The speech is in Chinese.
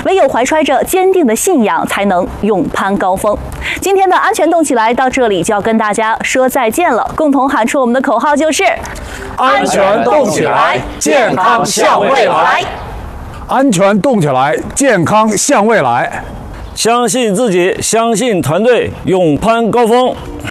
唯有怀揣着坚定的信仰，才能勇攀高峰。今天的安全动起来到这里就要跟大家说再见了，共同喊出我们的口号就是： 安全动起来，健康向未来。 安全动起来，健康向未来。 相信自己，相信团队，勇攀高峰。